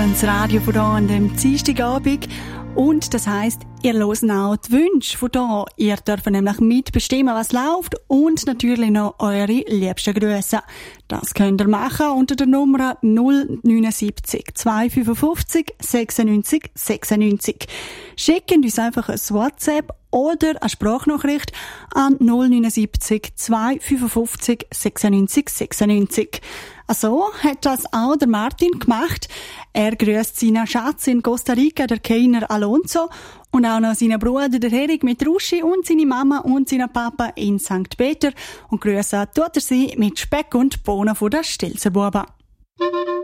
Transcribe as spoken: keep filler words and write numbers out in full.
Das Radio von hier an dem Dienstagabend. Und das heisst, ihr hört auch die Wünsche von hier. Ihr dürft nämlich mitbestimmen, was läuft und natürlich noch eure liebsten Grüße. Das könnt ihr machen unter der Nummer null neun sieben zwei fünf fünf sechs neun sechs neun. Schickt uns einfach ein WhatsApp oder eine Sprachnachricht an null neun sieben zwei fünf fünf sechs neun sechs neun. So hat das auch der Martin gemacht. Er grüßt seinen Schatz in Costa Rica, der Keiner Alonso, und auch noch seinen Bruder, der Erik mit Ruschi, und seine Mama und seinen Papa in Sankt Peter. Und grüßen tut er sie mit Speck und Bohnen von der Stelzerbuben.